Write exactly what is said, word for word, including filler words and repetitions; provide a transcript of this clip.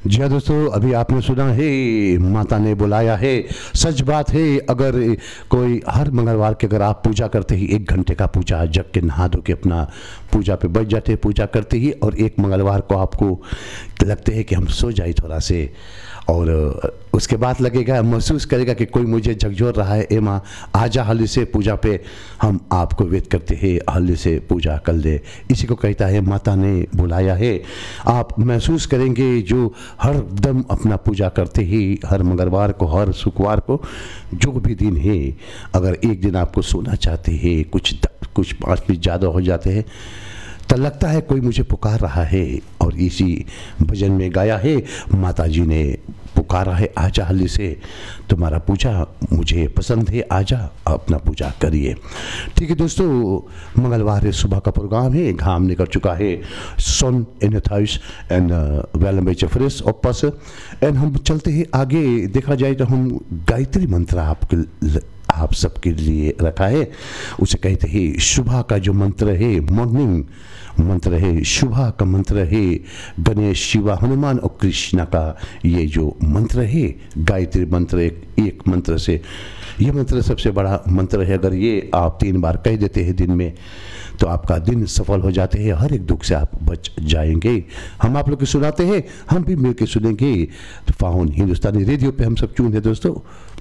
जी हाँ दोस्तों, अभी आपने सुना है माता ने बुलाया है। सच बात है, अगर कोई हर मंगलवार के अगर आप पूजा करते ही एक घंटे का पूजा जग के नहा धो के अपना पूजा पे बैठ जाते हैं पूजा करते ही, और एक मंगलवार को आपको लगते है कि हम सो जाए थोड़ा से, और उसके बाद लगेगा महसूस करेगा कि कोई मुझे झकझोर रहा है, ए माँ आजा हल्दी से पूजा पे, हम आपको वेट करते हैं हल्दी से पूजा कर ले। इसी को कहता है माता ने बुलाया है। आप महसूस करेंगे जो हर दम अपना पूजा करते ही हर मंगलवार को हर शुक्रवार को जो भी दिन है, अगर एक दिन आपको सोना चाहते हैं, कुछ कुछ पाँच मिनट ज़्यादा हो जाते हैं तो लगता है कोई मुझे पुकार रहा है, और इसी भजन में गाया है माता जी ने पुकारा है आजा हल्दी से, तुम्हारा पूजा मुझे पसंद है, आजा अपना पूजा करिए। ठीक है दोस्तों, मंगलवार है, सुबह का प्रोग्राम है, घाम निकल चुका है, सन in the house and well में फ्रेश और पस एंड हम चलते हैं आगे। देखा जाए तो हम गायत्री मंत्र आपके आप सबके लिए रखा है, उसे कहते हैं सुबह का जो मंत्र है, मॉर्निंग मंत्र है, सुबह का मंत्र है, गणेश शिवा हनुमान और कृष्णा का ये जो मंत्र है, गायत्री मंत्र एक, एक मंत्र से ये मंत्र सबसे बड़ा मंत्र है। अगर ये आप तीन बार कह देते हैं दिन में तो आपका दिन सफल हो जाते हैं, हर एक दुख से आप बच जाएंगे। हम आप लोग को सुनाते हैं, हम भी मिल के सुनेंगे। फाउन हिंदुस्तानी रेडियो पे हम सब चून है दोस्तों।